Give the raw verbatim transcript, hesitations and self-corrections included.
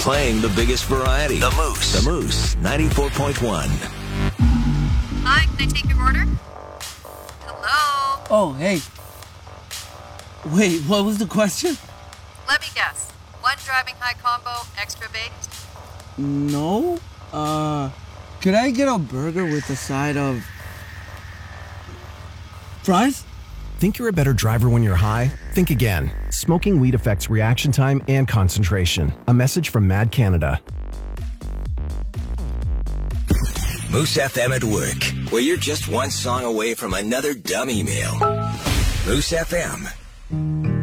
playing the biggest variety. The Moose. The Moose, ninety-four point one. Hi, can I take your order? Hello? Oh, hey. Wait, what was the question? Let me guess. One driving high combo, extra baked? No. Uh, could I get a burger with a side of fries? Think you're a better driver when you're high? Think again. Smoking weed affects reaction time and concentration. A message from Mad Canada. Moose F M at work, where you're just one song away from another dumb email. Moose F M.